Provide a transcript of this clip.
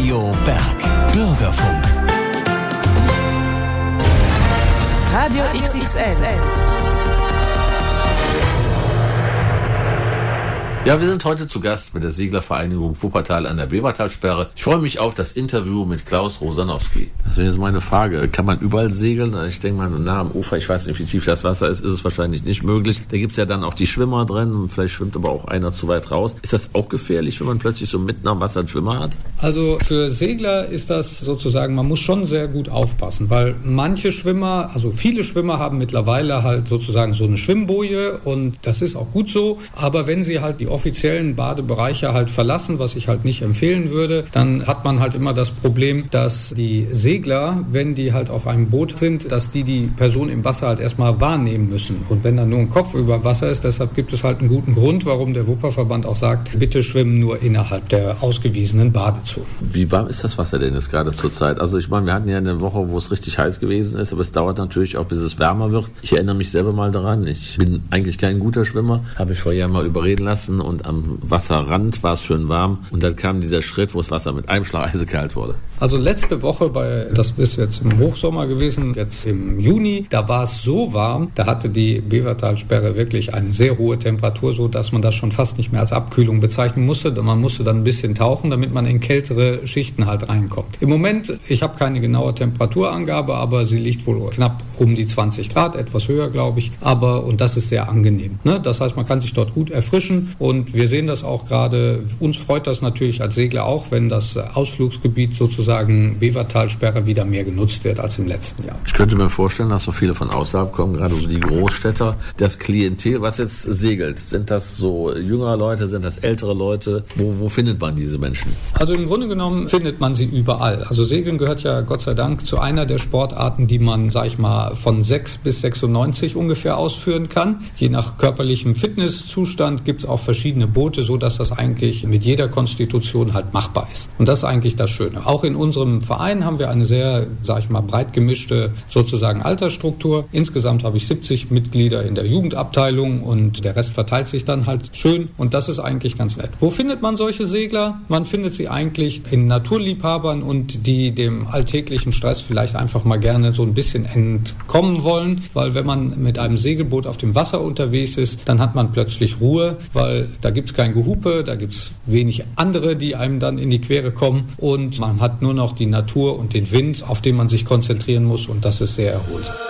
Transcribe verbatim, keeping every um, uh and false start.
Radio Berg. Bürgerfunk. Radio X X L. Ja, wir sind heute zu Gast mit der Seglervereinigung Wuppertal an der Bevertalsperre. Ich freue mich auf das Interview mit Klaus Rosanowski. Das wäre jetzt meine Frage. Kann man überall segeln? Ich denke mal, nah am Ufer, ich weiß nicht, wie tief das Wasser ist, ist es wahrscheinlich nicht möglich. Da gibt es ja dann auch die Schwimmer drin. Vielleicht schwimmt aber auch einer zu weit raus. Ist das auch gefährlich, wenn man plötzlich so mitten am Wasser einen Schwimmer hat? Also für Segler ist das sozusagen, man muss schon sehr gut aufpassen, weil manche Schwimmer, also viele Schwimmer haben mittlerweile halt sozusagen so eine Schwimmboje und das ist auch gut so. Aber wenn sie halt die offiziellen Badebereiche halt verlassen, was ich halt nicht empfehlen würde, dann hat man halt immer das Problem, dass die Segler, wenn die halt auf einem Boot sind, dass die die Person im Wasser halt erstmal wahrnehmen müssen. Und wenn dann nur ein Kopf über Wasser ist, deshalb gibt es halt einen guten Grund, warum der Wupperverband auch sagt, bitte schwimmen nur innerhalb der ausgewiesenen Badezonen. Wie warm ist das Wasser denn jetzt gerade zur Zeit? Also ich meine, wir hatten ja eine Woche, wo es richtig heiß gewesen ist, aber es dauert natürlich auch, bis es wärmer wird. Ich erinnere mich selber mal daran, ich bin eigentlich kein guter Schwimmer, habe ich vorher mal überreden lassen und am Wasserrand war es schön warm und dann kam dieser Schritt, wo das Wasser mit einem Schlag eisekalt wurde. Also letzte Woche, bei, das ist jetzt im Hochsommer gewesen, jetzt im Juni, da war es so warm, da hatte die Bevertalsperre wirklich eine sehr hohe Temperatur, so dass man das schon fast nicht mehr als Abkühlung bezeichnen musste. Man musste dann ein bisschen tauchen, damit man in kältere Schichten halt reinkommt. Im Moment, ich habe keine genaue Temperaturangabe, aber sie liegt wohl knapp um die zwanzig Grad, etwas höher, glaube ich. Aber, und das ist sehr angenehm. Ne? Das heißt, man kann sich dort gut erfrischen und wir sehen das auch gerade. Uns freut das natürlich als Segler auch, wenn das Ausflugsgebiet sozusagen Bevertalsperre wieder mehr genutzt wird als im letzten Jahr. Ich könnte mir vorstellen, dass so viele von außerhalb kommen, gerade so die Großstädter. Das Klientel, was jetzt segelt, sind das so jüngere Leute, sind das ältere Leute? Wo, wo findet man diese Menschen? Also im Grunde genommen findet man sie überall. Also Segeln gehört ja Gott sei Dank zu einer der Sportarten, die man, sag ich mal, von sechs bis sechsundneunzig ungefähr ausführen kann. Je nach körperlichem Fitnesszustand gibt es auch verschiedene Boote, so dass das eigentlich mit jeder Konstitution halt machbar ist. Und das ist eigentlich das Schöne. Auch in unserem Verein haben wir eine sehr, sag ich mal, breit gemischte sozusagen Altersstruktur. Insgesamt habe ich siebzig Mitglieder in der Jugendabteilung und der Rest verteilt sich dann halt schön und das ist eigentlich ganz nett. Wo findet man solche Segler? Man findet sie eigentlich in Naturliebhabern und die dem alltäglichen Stress vielleicht einfach mal gerne so ein bisschen entkommen wollen, weil wenn man mit einem Segelboot auf dem Wasser unterwegs ist, dann hat man plötzlich Ruhe, weil da gibt es kein Gehupe, da gibt es wenig andere, die einem dann in die Quere kommen und man hat nur noch die Natur und den Wind, auf den man sich konzentrieren muss und das ist sehr erholsam.